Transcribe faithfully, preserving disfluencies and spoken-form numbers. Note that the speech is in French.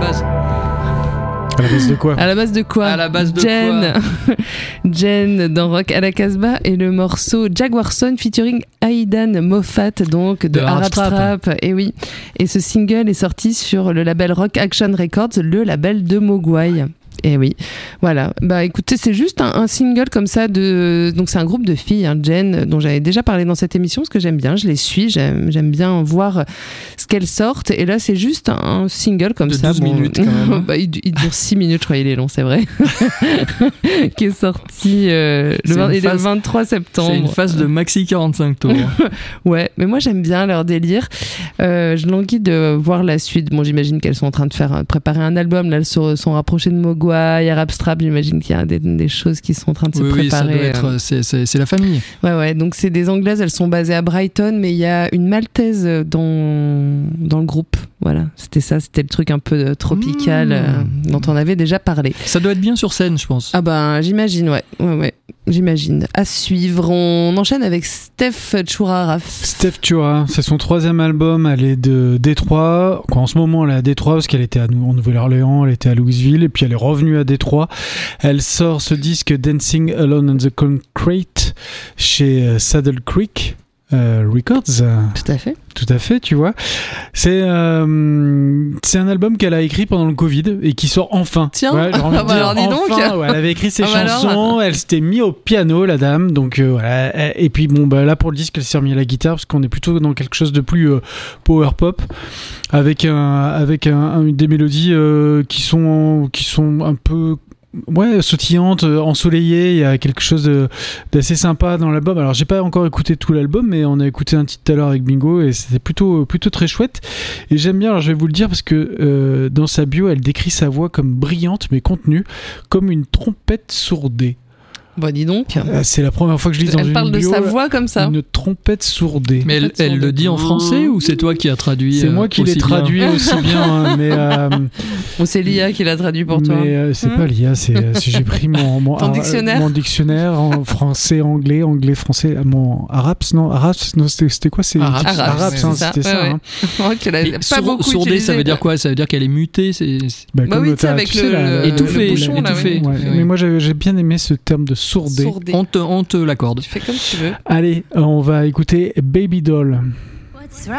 base. À la base de quoi ? À la base de quoi ? À la base de Jen. quoi Jen dans Rock à la Casbah et le morceau Jaguarson featuring Aidan Moffat, donc de, De Arab Arab Strap. Strap. Et oui. Et ce single est sorti sur le label Rock Action Records, le label de Mogwai. Et oui, voilà. Bah écoutez, c'est juste un, un single comme ça de. Donc c'est un groupe de filles, hein, Jen, dont j'avais déjà parlé dans cette émission parce que j'aime bien, je les suis, j'aime, j'aime bien voir ce qu'elles sortent. Et là, c'est juste un single comme de ça. douze bon, minutes quand même. bah, il, il dure six minutes, je crois, il est long, c'est vrai. Qui est sorti euh, le, C'est vingt, une et le phase- vingt-trois septembre. C'est une phase de maxi quarante-cinq tours. Ouais, mais moi j'aime bien leur délire. Euh, je languis de voir la suite. Bon, j'imagine qu'elles sont en train de faire préparer un album. Là, elles se sont rapprochées de Mogwai, Arab Strap. J'imagine qu'il y a des, des choses qui sont en train de se Oui, oui, ça préparer. doit être, c'est, c'est, c'est la famille. Ouais, ouais. Donc c'est des Anglaises. Elles sont basées à Brighton, mais il y a une Maltaise dans dans le groupe. Voilà, c'était ça. C'était le truc un peu tropical Mmh. euh, dont on avait déjà parlé. Ça doit être bien sur scène, je pense. Ah ben, j'imagine, ouais, ouais, ouais. J'imagine. À suivre, on enchaîne avec Steph Chouraraf. Steph Chura, c'est son troisième album, elle est de Détroit. Quoi, en ce moment, elle est à Détroit parce qu'elle était à Nou- en Nouvelle-Orléans, elle était à Louisville et puis elle est revenue à Détroit. Elle sort ce disque Dancing Alone on the Concrete chez euh, Saddle Creek euh, Records. Tout à fait. Tout à fait, tu vois. C'est, euh, c'est un album qu'elle a écrit pendant le Covid et qui sort enfin. Tiens, ouais, j'ai envie de ah bah dire alors dis donc. enfin, ouais, elle avait écrit ses Ah bah alors. chansons, elle s'était mise au piano, la dame. Donc euh, voilà. Et puis bon, bah là pour le disque, elle s'est remise à la guitare parce qu'on est plutôt dans quelque chose de plus euh, power pop, avec un, avec un, un- des mélodies euh, qui sont, qui sont un peu ouais, sautillante, euh, ensoleillée. Il y a quelque chose de, d'assez sympa dans l'album. Alors j'ai pas encore écouté tout l'album, mais on a écouté un titre tout à l'heure avec Bingo et c'était plutôt, plutôt très chouette. Et j'aime bien, alors je vais vous le dire parce que euh, dans sa bio, elle décrit sa voix comme brillante mais contenue, comme une trompette sourdée. Bon, dis donc. Euh, c'est la première fois que je lis dans Elle une parle de bio sa voix comme ça. une trompette sourdée. Mais elle, elle le dit en français ou c'est toi qui as traduit C'est euh, moi qui aussi l'ai bien traduit aussi bien, hein, mais euh, Bon, c'est Lia qui l'a traduit pour toi. Mais euh, c'est Hmm. pas l'I A, c'est, c'est j'ai pris mon, mon, Ton ara- dictionnaire mon dictionnaire en français, anglais, anglais, français, mon arabe, non, arabe, non, c'était, c'était quoi, c'est Arabe, Arabe, arabe, c'est hein, ça, c'était ouais, ça. ouais. Hein. Oh, tu l'as Et pas sour- beaucoup sourdée, utilisé. ça veut dire quoi? Ça veut dire qu'elle est mutée, c'est... Bah, Bah comme oui, le- tu sais, t'as- avec tu sais, le- la- le Étouffé, bouchon, là, étouffé. Ouais, Oui. Mais moi j'avais, j'ai bien aimé ce terme de sourdée. Sourdée. On te, on te l'accorde. Tu fais comme tu veux. Allez, on va écouter Baby Doll.